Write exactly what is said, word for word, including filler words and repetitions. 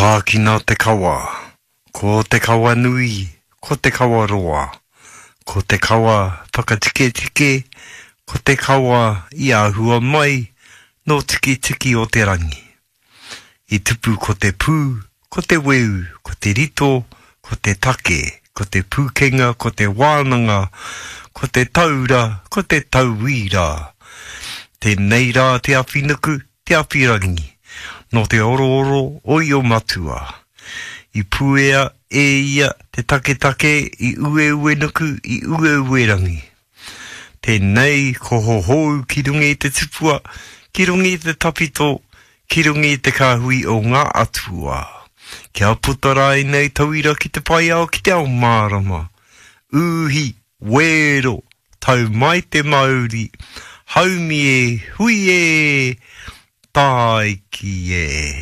Ka kina te kawa, ko te kawa nui, ko te kawa roa, ko te kawa whakatike tike, ko te kawa i ahua mai, no tiki tiki o te rangi. I tupu ko te pū, ko te weu, ko te rito, ko te take, ko te pūkenga, ko te wānanga, ko te taura, ko te tauira. Tēnei rā te awhinuku, te awhirangi. No te oro oro o i o matua. I puea e ia te take take i ue ue nuku i ue ue rangi. Tēnei ko hohou ki rungi te tupua, ki rungi te tapito, ki rungi te kāhui o ngā atua. Kia putarai nei tauira ki te pai ao ki te ao mārama. Uhi, wero, tau mai te Māori, haumi e, hui e, taiki e.